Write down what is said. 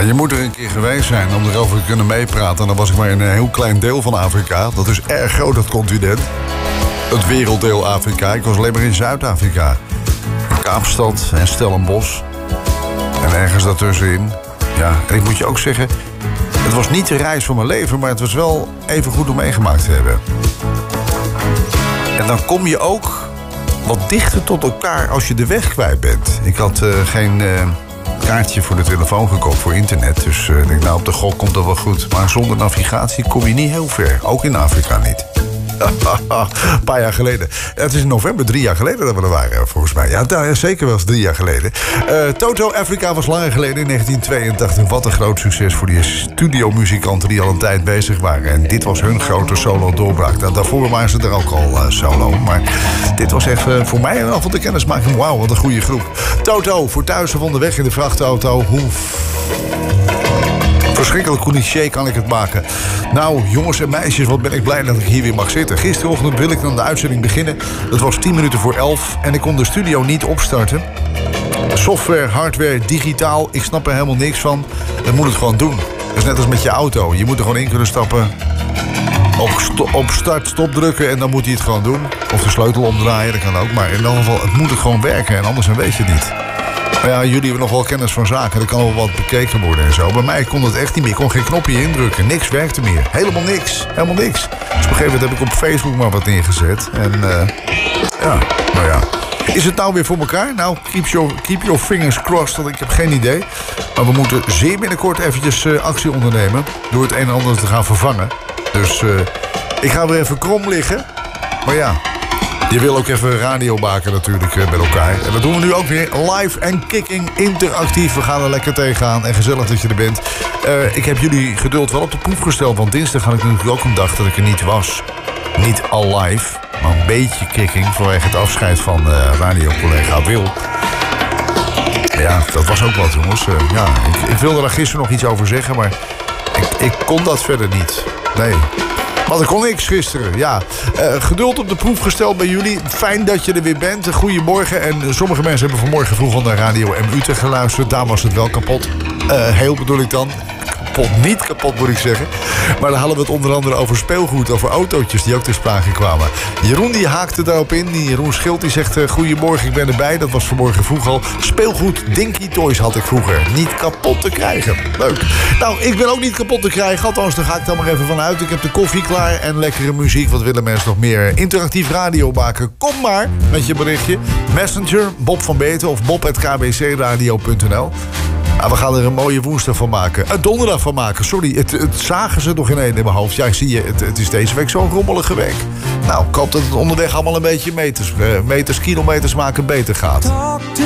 je moet er een keer geweest zijn om erover te kunnen meepraten. Dan was ik maar in een heel klein deel van Afrika. Dat is erg groot, dat continent. Het werelddeel Afrika. Ik was alleen maar in Zuid-Afrika. Kaapstad en Stellenbosch. En ergens daartussenin. Ja, en ik moet je ook zeggen, het was niet de reis van mijn leven, maar het was wel even goed om meegemaakt te hebben. En dan kom je ook wat dichter tot elkaar als je de weg kwijt bent. Ik had geen kaartje voor de telefoon gekocht voor internet. Dus ik denk, nou, op de gok komt dat wel goed. Maar zonder navigatie kom je niet heel ver. Ook in Afrika niet. Een paar jaar geleden. Het is in november 3 jaar geleden dat we er waren, volgens mij. Ja, zeker wel eens 3 jaar geleden. Toto Africa was langer geleden, in 1982. Wat een groot succes voor die studiomuzikanten die al een tijd bezig waren. En dit was hun grote solo-doorbraak. Nou, daarvoor waren ze er ook al solo. Maar dit was echt voor mij een avond de kennismaking. Wauw, wat een goede groep. Toto, voor thuis of onderweg in de vrachtauto. Hoe verschrikkelijk cliché kan ik het maken. Nou, jongens en meisjes, wat ben ik blij dat ik hier weer mag zitten. Gisterochtend wil ik dan de uitzending beginnen. Het was 10 minuten voor 11 en ik kon de studio niet opstarten. Software, hardware, digitaal, ik snap er helemaal niks van. Dan moet het gewoon doen. Dat is net als met je auto. Je moet er gewoon in kunnen stappen. Op start, stop drukken en dan moet hij het gewoon doen. Of de sleutel omdraaien, dat kan ook. Maar in ieder geval, het moet gewoon werken en anders dan weet je het niet. Maar ja, jullie hebben nog wel kennis van zaken. Er kan wel wat bekeken worden en zo. Bij mij kon het echt niet meer. Ik kon geen knopje indrukken. Niks werkte meer. Helemaal niks. Helemaal niks. Dus op een gegeven moment heb ik op Facebook maar wat neergezet. En ja, nou ja. Is het nou weer voor elkaar? Nou, keep your fingers crossed, want ik heb geen idee. Maar we moeten zeer binnenkort eventjes actie ondernemen. Door het een en ander te gaan vervangen. Dus ik ga weer even krom liggen. Maar ja, je wil ook even radio maken natuurlijk met elkaar. En dat doen we nu ook weer live en kicking, interactief. We gaan er lekker tegenaan en gezellig dat je er bent. Ik heb jullie geduld wel op de proef gesteld. Want dinsdag had ik natuurlijk ook een dag dat ik er niet was. Niet al live, maar een beetje kicking vanwege het afscheid van radiocollega Wil. Ja, dat was ook wat, jongens. Ja, ik wilde daar gisteren nog iets over zeggen, maar ik kon dat verder niet. Nee. Want ik kon niks gisteren, ja. Geduld op de proef gesteld bij jullie. Fijn dat je er weer bent. Goedemorgen. En sommige mensen hebben vanmorgen vroeg al naar Radio M Utrecht geluisterd. Daar was het wel kapot. Heel bedoel ik dan. Niet kapot moet ik zeggen. Maar dan hadden we het onder andere over speelgoed, over autootjes die ook ter sprake kwamen. Jeroen die haakte daarop in. Jeroen Schild die zegt, goedemorgen, ik ben erbij. Dat was vanmorgen vroeg al. Speelgoed, Dinky Toys had ik vroeger. Niet kapot te krijgen. Leuk. Nou, ik ben ook niet kapot te krijgen. Althans, daar ga ik dan maar even vanuit. Ik heb de koffie klaar en lekkere muziek. Wat willen mensen nog meer? Interactief radio maken. Kom maar met je berichtje. Messenger, Bob van Beeten of bob@kbcradio.nl. Ja, we gaan er een mooie woensdag van maken. Donderdag van maken, sorry. Het zagen ze nog in mijn hoofd. Ja, zie je, het is deze week zo'n rommelige week. Nou, ik hoop dat het onderweg allemaal een beetje meters, kilometers maken beter gaat.